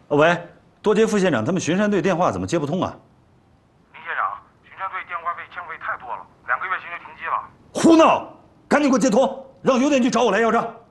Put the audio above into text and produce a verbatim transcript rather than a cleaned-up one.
喂，多杰副县长，他们巡山队电话怎么接不通啊？ 林县长，巡山队电话费欠费太多了，两个月前就停机了。 胡闹！赶紧给我接通，让邮电局找我来要账。